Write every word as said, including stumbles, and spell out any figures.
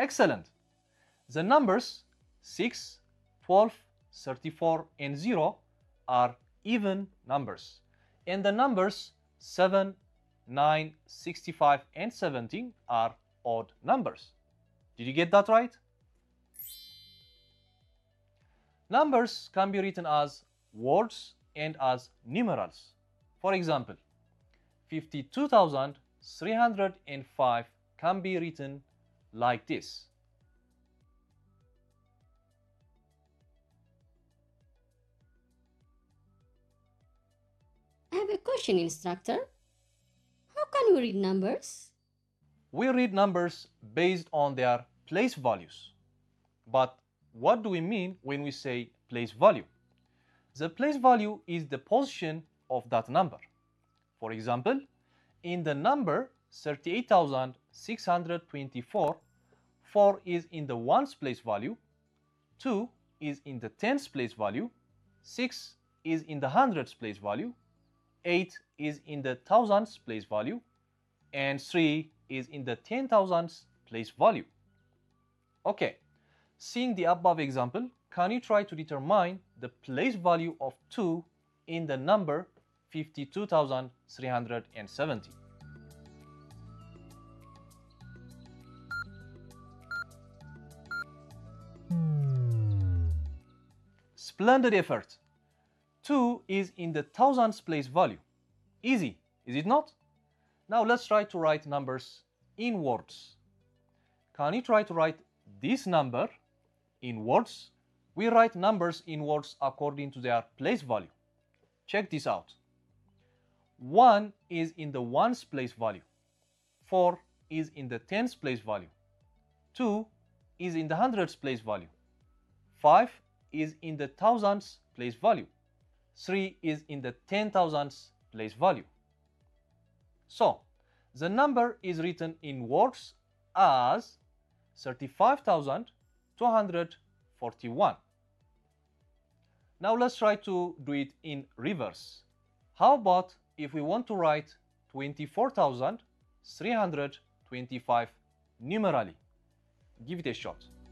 Excellent. The numbers six, twelve, thirty-four, and zero are even numbers, and the numbers seven, nine, sixty-five, and seventeen are odd numbers. Did you get that right? Numbers can be written as words and as numerals. For example, fifty-two thousand three hundred five can be written like this. I have a question, instructor. How can we read numbers? We read numbers based on their place values. But what do we mean when we say place value? The place value is the position of that number. For example, in the number thirty-eight thousand six hundred twenty-four, four is in the ones place value, two is in the tens place value, six is in the hundreds place value, eight is in the thousands place value, and three is in the ten thousands place value. Okay, seeing the above example, can you try to determine the place value of two in the number fifty-two thousand three hundred seventy? Splendid effort! two is in the thousands place value. Easy, is it not? Now let's try to write numbers in words. Can you try to write this number in words? We write numbers in words according to their place value. Check this out. one is in the ones place value. four is in the tens place value. two is in the hundreds place value. five is in the thousands place value. three is in the ten thousands place value. So, the number is written in words as thirty-five thousand two hundred forty-one. Now let's try to do it in reverse. How about if we want to write twenty-four thousand three hundred twenty-five numerally? Give it a shot.